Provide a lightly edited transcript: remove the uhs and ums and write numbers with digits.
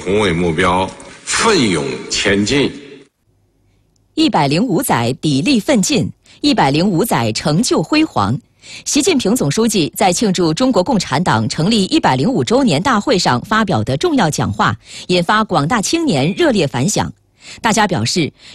宏伟目标奋勇前进。 105载砥砺奋进，105载成就辉煌。习近平总书记在庆祝中国共产党成立105周年大会上发表的重要讲话，引发广大青年热烈反响。大家表示，